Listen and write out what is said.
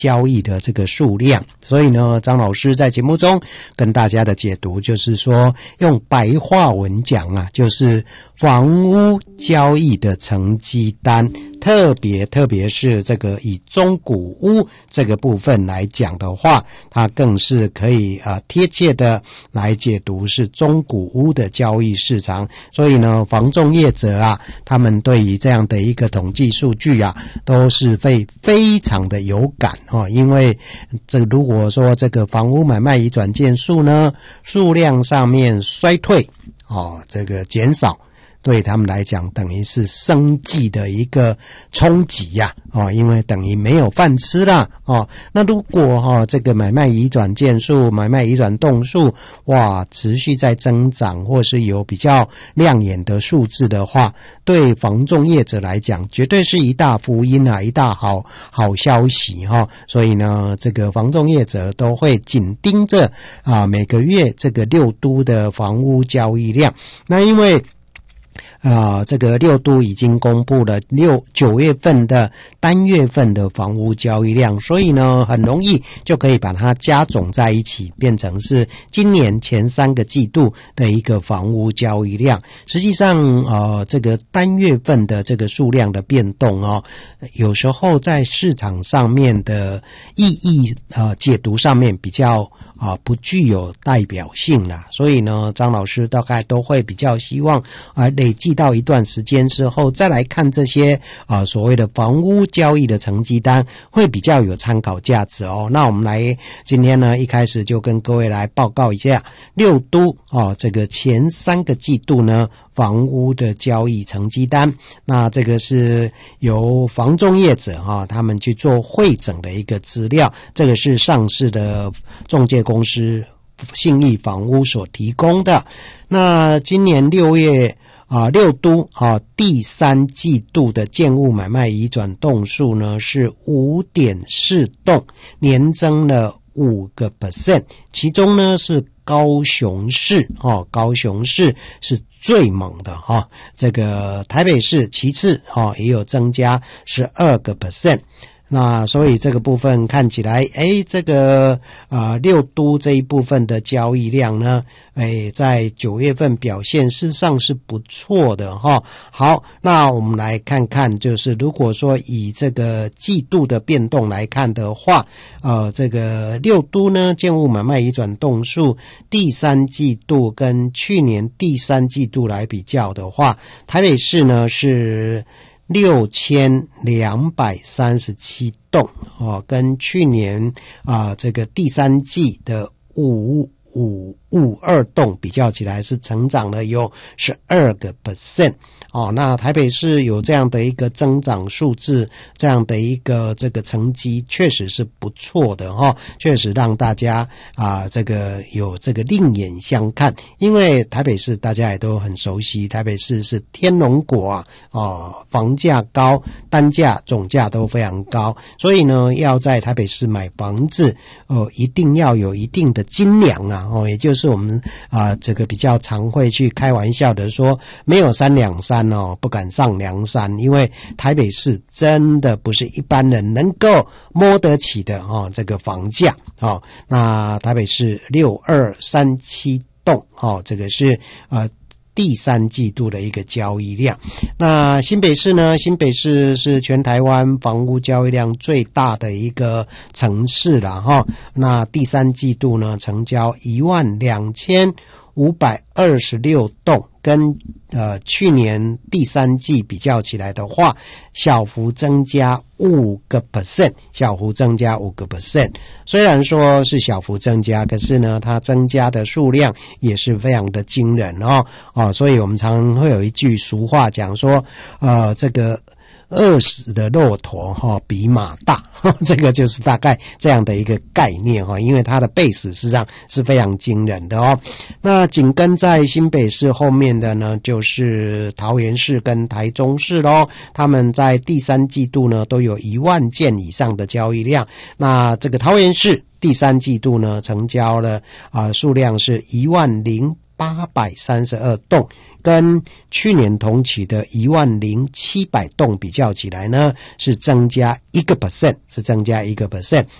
交易的这个数量。所以呢，张老师在节目中跟大家的解读就是说，用白话文讲啊，就是房屋交易的成绩单，特别是这个以中古屋这个部分来讲的话，它更是可以贴切的来解读是中古屋的交易市场。所以呢，房仲业者啊，他们对于这样的一个统计数据啊，都是非常的有感因为如果说这个房屋买卖移转件数呢，数量上面衰退这个减少，对他们来讲等于是生计的一个冲击呀因为等于没有饭吃啦那如果这个买卖移转件数、买卖移转栋数持续在增长，或是有比较亮眼的数字的话，对房仲业者来讲绝对是一大福音啊，一大好消息所以呢，这个房仲业者都会紧盯着每个月这个六都的房屋交易量。那因为这个六都已经公布了9月份的单月份的房屋交易量，所以呢很容易就可以把它加总在一起，变成是今年前3个季度的一个房屋交易量。实际上这个单月份的这个数量的变动有时候在市场上面的意义解读上面比较不具有代表性啦，所以呢张老师大概都会比较希望累计到一段时间之后再来看这些所谓的房屋交易的成绩单，会比较有参考价值那我们来今天呢一开始就跟各位来报告一下六都这个前3个季度呢房屋的交易成绩单。那这个是由房仲业者他们去做汇整的一个资料，这个是上市的仲介公司信义房屋所提供的。那今年6月六都第3季度的建物买卖移转栋数呢是 5.4 栋，年增了5%，其中呢是高雄市是最猛的这个台北市其次也有增加 12%。那所以这个部分看起来这个六都这一部分的交易量呢在9月份表现事实上是不错的好，那我们来看看，就是如果说以这个季度的变动来看的话这个六都呢建物买卖移转栋数第3季度跟去年第3季度来比较的话，台北市呢是6237栋跟去年这个第3季的552栋比较起来是成长了有 12%那台北市有这样的一个增长数字，这样的一个这个成绩确实是不错的确实让大家这个有这个另眼相看。因为台北市大家也都很熟悉，台北市是天龙国房价高，单价总价都非常高，所以呢要在台北市买房子一定要有一定的斤两也就是我们这个比较常会去开玩笑的说，没有3两3不敢上梁山，因为台北市真的不是一般人能够摸得起的这个房价那台北市6237栋这个是第3季度的一个交易量。那新北市呢，新北市是全台湾房屋交易量最大的一个城市啦那第3季度呢成交12526栋，跟去年第3季比较起来的话，小幅增加5%，小幅增加5%。虽然说是小幅增加，可是呢它增加的数量也是非常的惊人所以我们常常会有一句俗话讲说这个饿死的骆驼比马大这个就是大概这样的一个概念因为它的base实际上是非常惊人的那紧跟在新北市后面的呢就是桃园市跟台中市咯，他们在第3季度呢都有1万件以上的交易量。那这个桃园市第3季度呢成交了数量是10800 832栋，跟去年同期的10700栋比较起来呢，是增加1%，是增加1%。